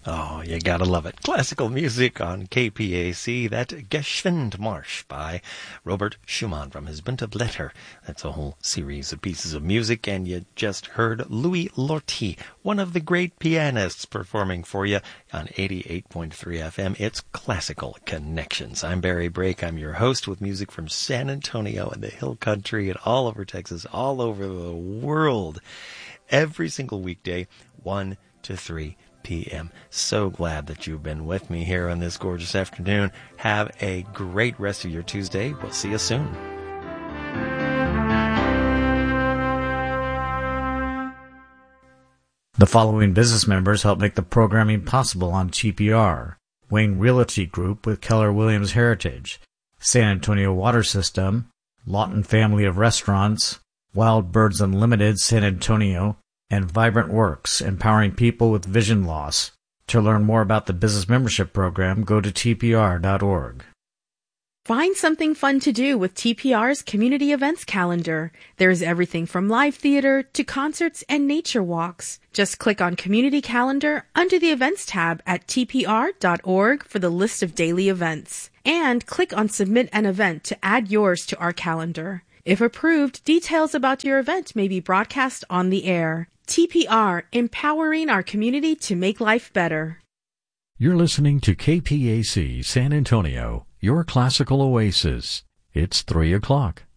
Oh, you gotta love it. Classical music on KPAC. That Geschwindmarsch by Robert Schumann from his Bunte Blätter. That's a whole series of pieces of music, and you just heard Louis Lortie, one of the great pianists, performing for you on 88.3 FM. It's Classical Connections. I'm Barry Brake. I'm your host with music from San Antonio and the Hill Country and all over Texas, all over the world. Every single weekday, 1 to 3 p.m. So glad that you've been with me here on this gorgeous afternoon. Have a great rest of your Tuesday. We'll see you soon. The following business members help make the programming possible on TPR: Wayne Realty Group with Keller Williams Heritage, San Antonio Water System, Lawton Family of Restaurants, Wild Birds Unlimited San Antonio, and Vibrant Works, empowering people with vision loss. To learn more about the business membership program, go to tpr.org. Find something fun to do with TPR's community events calendar. There's everything from live theater to concerts and nature walks. Just click on Community Calendar under the Events tab at tpr.org for the list of daily events. And click on Submit an Event to add yours to our calendar. If approved, details about your event may be broadcast on the air. TPR, empowering our community to make life better. You're listening to KPAC San Antonio, your classical oasis. It's 3 o'clock.